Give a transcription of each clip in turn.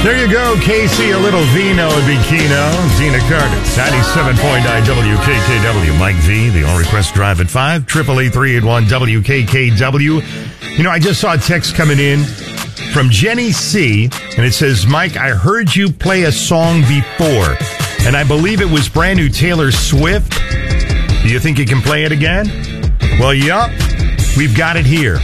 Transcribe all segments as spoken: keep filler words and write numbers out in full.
There you go, Casey, a little vino and bikino. Zena Carter, ninety-seven point nine W K K W. Mike V, the All Request Drive at five, eight eight eight, three eight one, W K K W. You know, I just saw a text coming in from Jenny C, and it says, Mike, I heard you play a song before, and I believe it was brand new Taylor Swift. Do you think you can play it again? Well, yup, we've got it here.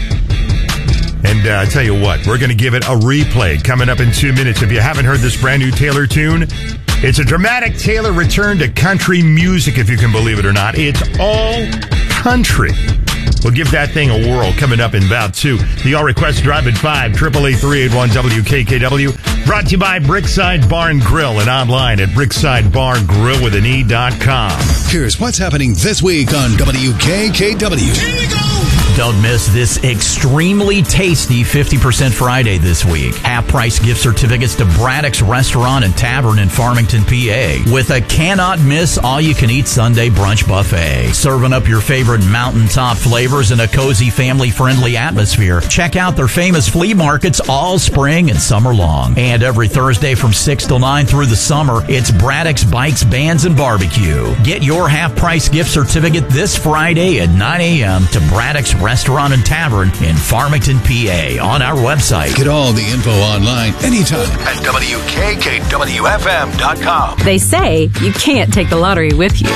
And uh, I tell you what, we're going to give it a replay coming up in two minutes. If you haven't heard this brand new Taylor tune, it's a dramatic Taylor return to country music, if you can believe it or not. It's all country. We'll give that thing a whirl coming up in about two. The All Request Drive at five, eight eight eight, three eight one, W K K W. Brought to you by Brickside Bar and Grill and online at brickside bar grill with an e dot com. Here's what's happening this week on W K K W. Here we go! Don't miss this extremely tasty fifty percent Friday this week. Half-price gift certificates to Braddock's Restaurant and Tavern in Farmington, P A. With a cannot-miss all-you-can-eat Sunday brunch buffet. Serving up your favorite mountaintop flavors in a cozy, family-friendly atmosphere. Check out their famous flea markets all spring and summer long. And every Thursday from six till nine through the summer, it's Braddock's Bikes, Bands, and Barbecue. Get your half-price gift certificate this Friday at nine a.m. to Braddock's Restaurant and Tavern in Farmington, P A on our website. Get all the info online anytime at W K K W F M dot com. They say you can't take the lottery with you.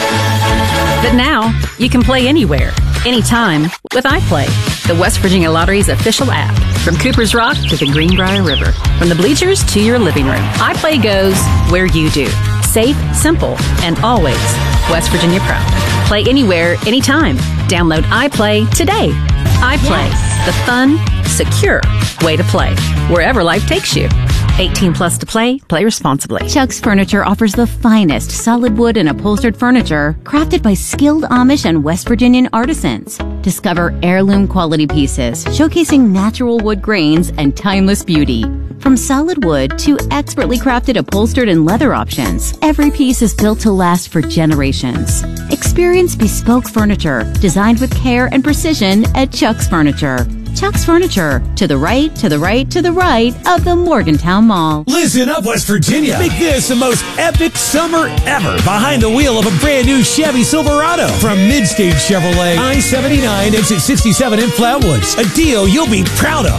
But now you can play anywhere, anytime with iPlay, the West Virginia Lottery's official app. From Cooper's Rock to the Greenbrier River, from the bleachers to your living room, iPlay goes where you do. Safe, simple, and always West Virginia proud. Play anywhere, anytime. Download iPlay today. iPlay, yes. The fun, secure way to play. Wherever life takes you. eighteen plus to play. Play responsibly. Chuck's Furniture offers the finest solid wood and upholstered furniture crafted by skilled Amish and West Virginian artisans. Discover heirloom quality pieces showcasing natural wood grains and timeless beauty. From solid wood to expertly crafted upholstered and leather options, every piece is built to last for generations. Experience bespoke furniture designed with care and precision at Chuck's Furniture. Chuck's Furniture, to the right, to the right, to the right of the Morgantown Mall. Listen up, West Virginia. Make this the most epic summer ever behind the wheel of a brand new Chevy Silverado from Midstage Chevrolet, I seventy-nine, exit sixty-seven in Flatwoods. A deal you'll be proud of.